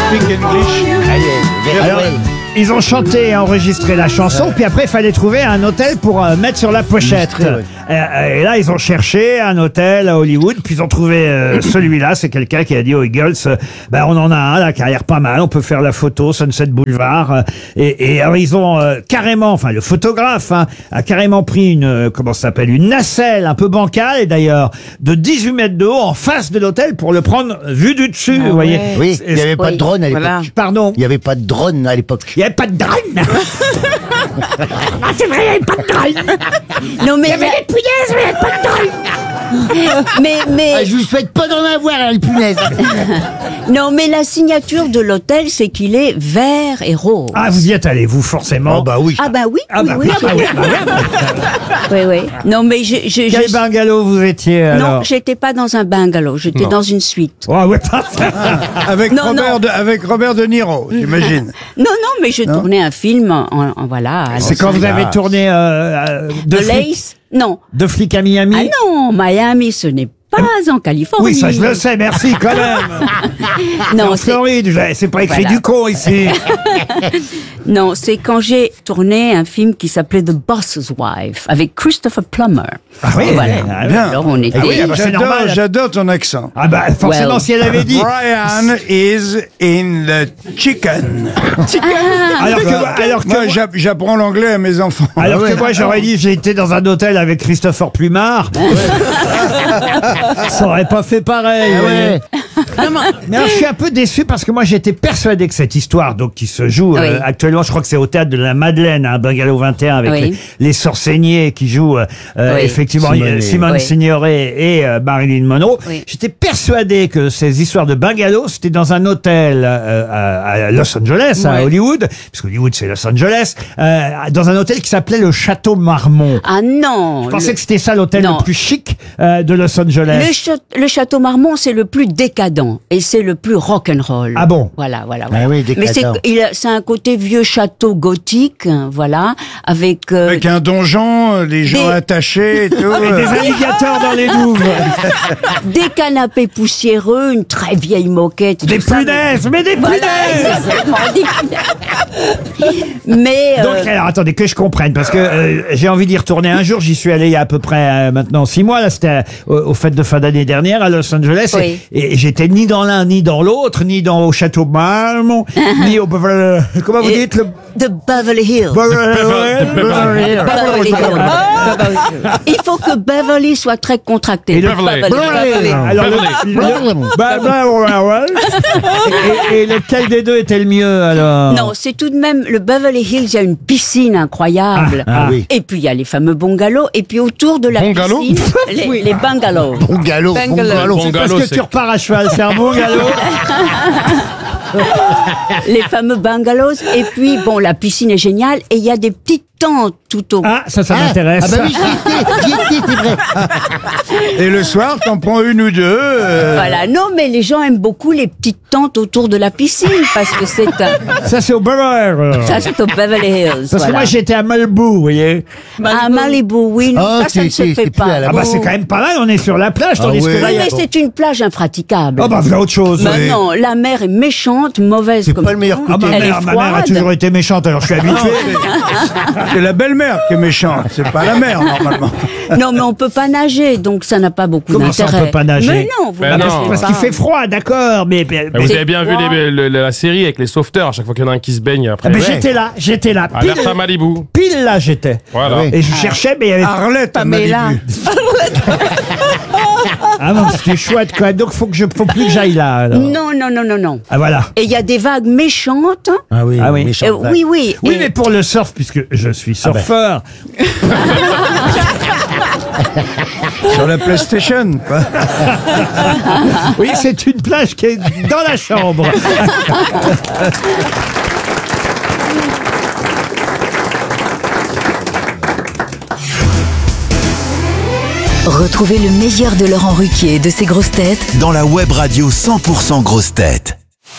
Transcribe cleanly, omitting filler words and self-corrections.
speak English. Alors, ils ont chanté et enregistré la chanson, puis après il fallait trouver un hôtel pour mettre sur la pochette. Et là ils ont cherché un hôtel à Hollywood, puis ils ont trouvé celui-là. C'est quelqu'un qui a dit aux Eagles, on en a un là qui a l'air pas mal, on peut faire la photo Sunset Boulevard. Et alors ils ont carrément, enfin le photographe a carrément pris une une nacelle un peu bancale, et d'ailleurs de 18 mètres de haut en face de l'hôtel pour le prendre vue du dessus. Vous voyez. Oui, il n'y avait pas de drone à l'époque. Voilà. Pardon. Il n'y avait pas de drone à l'époque. Il n'y avait pas de drone. Non, c'est vrai, il n'y avait pas de drone. Non, mais Il y avait des punaises, mais il n'y avait pas de drone. mais Je vous souhaite pas d'en avoir, les punaises. non, mais la signature de l'hôtel, c'est qu'il est vert et rose. Ah, vous y êtes allé, vous, forcément. Oh bah oui. Ah bah oui, Ah bah oui, oui, oui, ah bah oui, ah bah oui. oui, oui. Non, mais Quel bungalow vous étiez alors? non, j'étais pas dans un bungalow, j'étais dans une suite. Oh, ouais, parfait. Avec, Non, avec Robert De Niro, j'imagine. Non, mais je tournais un film voilà. C'est quand vous avez tourné de Lace. Non. de flics à Miami. Ah non, Miami, ce n'est pas en Californie. Oui, ça je le sais, merci quand même. Non, En c'est Floride, c'est pas écrit Voilà. du con ici. non, c'est quand j'ai tourné un film qui s'appelait The Boss's Wife avec Christopher Plummer. Ah oui, Voilà. ah, bien. Alors on était. oui, ah bah, c'est normal. J'adore ton accent. Ah bah forcément, Well. si elle avait dit. Brian is in the chicken. Alors que Moi, j'apprends l'anglais à mes enfants. Alors que moi j'aurais dit j'ai été dans un hôtel avec Christopher Plumard. Ça aurait pas fait pareil. vous voyez. Mais alors, je suis un peu déçu parce que moi j'étais persuadé que cette histoire donc qui se joue Oui. actuellement, je crois que c'est au théâtre de la Madeleine, à Bungalow 21 avec Oui. les Sorseigniers qui jouent effectivement Simone Oui. Signoret et Marilyn Monroe. Oui. J'étais persuadé que ces histoires de bungalow c'était dans un hôtel à Los Angeles, à Oui. Hollywood, parce que Hollywood c'est Los Angeles, dans un hôtel qui s'appelait le Château Marmont. Ah non. Je pensais que c'était ça l'hôtel Non. le plus chic de Los Angeles. Le Château Marmont, c'est le plus décadent et c'est le plus rock'n'roll. Ah bon? Voilà. Ah oui, Mais décadent. c'est un côté vieux château gothique, voilà, avec Avec un donjon, les gens Des- attachés et tout. Et des alligators dans les douves. des canapés poussiéreux, une très vieille moquette. Des tout ça. punaises, mais des Voilà, punaises. exactement, des punaises. Mais Donc, alors, attendez, que je comprenne, parce que j'ai envie d'y retourner un jour. J'y suis allé il y a à peu près maintenant 6 mois. Là, c'était aux fêtes de fin d'année dernière à Los Angeles. Oui. Et j'étais ni dans l'un, ni dans l'autre, ni au Château Marmont, ni au... Comment vous dites le... de Beverly Hills. Beverly Hills. Il faut que Beverly soit très contracté. Et le- Beverly. Alors, et lequel des deux était le mieux, alors? Non, c'est tout de même le Beverly Hills. Il y a une piscine incroyable. oui. Et puis il y a les fameux bungalows. Et puis autour de la Bungalow piscine, les bungalows. Bon galop, bon galop. C'est parce que tu repars à cheval, c'est un bon galop. Les fameux bungalows. Et puis bon, la piscine est géniale. Et il y a des petites tentes tout au. Ah, ça m'intéresse. Ah bah oui, j'y étais, c'est vrai. Et le soir, t'en prends une ou deux. Voilà. Non, mais les gens aiment beaucoup les petites tentes autour de la piscine parce que c'est Ça, c'est au Beverly. ça, c'est au Beverly Hills. Parce que voilà. moi, j'étais à Malibu, vous voyez. À Malibu, oui, non, Oh, ça ne se c'est fait plus à pas. la Ah bah, c'est quand même pas mal, on est sur la plage, tandis ouais. que là, Oui, il y a... mais c'est une plage impraticable. Oh bah, voilà autre chose. Bah oui. non, la mer est méchante, mauvaise C'est comme pas le meilleur Ah, côté. ma Elle est mère a froide. toujours été méchante, alors je suis habitué. C'est la belle-mère qui est méchante, c'est pas la mère, normalement. Non, mais on peut pas nager, donc ça n'a pas beaucoup Comment ça, d'intérêt. on peut pas nager? Mais non, vous Ben ne non. nagez Parce pas. qu'il fait froid, d'accord, mais... Vous avez bien vu la série avec les sauveteurs, à chaque fois qu'il y en a un qui se baigne après. Ah, mais j'étais là. Alerte à Malibu. Pile là, j'étais. Voilà. Et je cherchais, mais il y avait... Arlette, à Malibu. Ah non, c'était chouette, quand même. Donc, faut plus que j'aille là, alors. Non. Ah, voilà. Et il y a des vagues méchantes. Ah oui, Ah oui. méchant. Oui. Oui, Et- mais pour le surf, puisque je suis surfeur, Sur la PlayStation, quoi. oui, c'est une plage qui est dans la chambre. Retrouvez le meilleur de Laurent Ruquier et de ses grosses têtes Dans la web radio 100% grosses têtes.